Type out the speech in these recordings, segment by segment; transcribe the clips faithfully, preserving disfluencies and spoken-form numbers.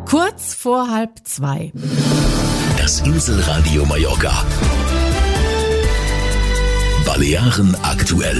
Kurz vor halb zwei. Das Inselradio Mallorca. Balearen aktuell.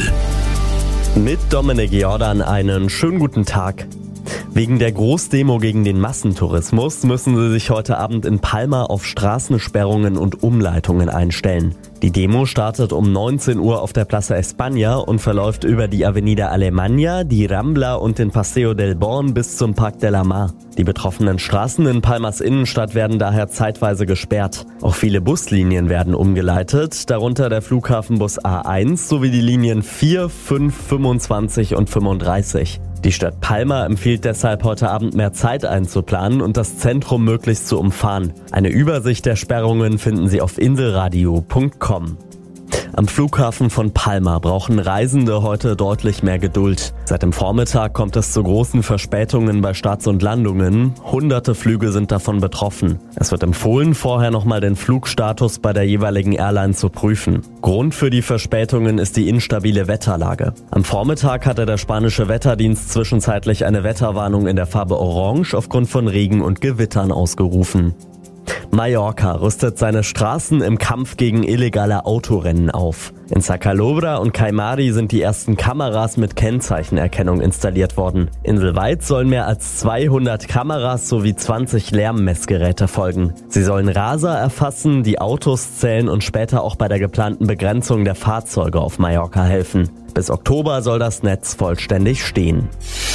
Mit Dominik Jordan einen schönen guten Tag. Wegen der Großdemo gegen den Massentourismus müssen sie sich heute Abend in Palma auf Straßensperrungen und Umleitungen einstellen. Die Demo startet um neunzehn Uhr auf der Plaza España und verläuft über die Avenida Alemanya, die Rambla und den Paseo del Born bis zum Parc de la Mar. Die betroffenen Straßen in Palmas Innenstadt werden daher zeitweise gesperrt. Auch viele Buslinien werden umgeleitet, darunter der Flughafenbus A eins sowie die Linien vier, fünf, fünfundzwanzig und fünfunddreißig. Die Stadt Palma empfiehlt deshalb heute Abend mehr Zeit einzuplanen und das Zentrum möglichst zu umfahren. Eine Übersicht der Sperrungen finden Sie auf inselradio punkt com. Am Flughafen von Palma brauchen Reisende heute deutlich mehr Geduld. Seit dem Vormittag kommt es zu großen Verspätungen bei Starts und Landungen. Hunderte Flüge sind davon betroffen. Es wird empfohlen, vorher nochmal den Flugstatus bei der jeweiligen Airline zu prüfen. Grund für die Verspätungen ist die instabile Wetterlage. Am Vormittag hatte der spanische Wetterdienst zwischenzeitlich eine Wetterwarnung in der Farbe Orange aufgrund von Regen und Gewittern ausgerufen. Mallorca rüstet seine Straßen im Kampf gegen illegale Autorennen auf. In Sacalobra und Caimari sind die ersten Kameras mit Kennzeichenerkennung installiert worden. Inselweit sollen mehr als zweihundert Kameras sowie zwanzig Lärmmessgeräte folgen. Sie sollen Raser erfassen, die Autos zählen und später auch bei der geplanten Begrenzung der Fahrzeuge auf Mallorca helfen. Bis Oktober soll das Netz vollständig stehen.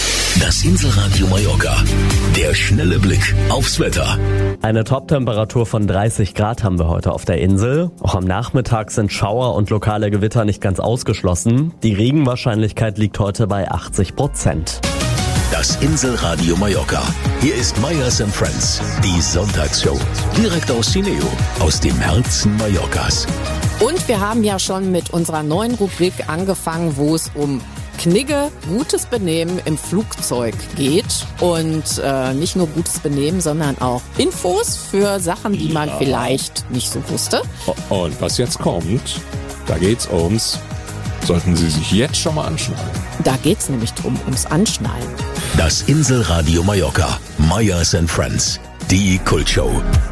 Das Inselradio Mallorca. Der schnelle Blick aufs Wetter. Eine Toptemperatur von dreißig Grad haben wir heute auf der Insel. Auch am Nachmittag sind Schauer und lokale Gewitter nicht ganz ausgeschlossen. Die Regenwahrscheinlichkeit liegt heute bei achtzig Prozent. Das Inselradio Mallorca. Hier ist Meyers and Friends, die Sonntagsshow. Direkt aus Cineo, aus dem Herzen Mallorcas. Und wir haben ja schon mit unserer neuen Rubrik angefangen, wo es um Knigge, gutes Benehmen im Flugzeug geht. Und äh, nicht nur gutes Benehmen, sondern auch Infos für Sachen, die man ja. vielleicht nicht so wusste. Und was jetzt kommt, da geht's ums, sollten Sie sich jetzt schon mal anschnallen. Da geht's nämlich drum, ums Anschnallen. Das Inselradio Mallorca, Meyers and Friends, die Kultshow.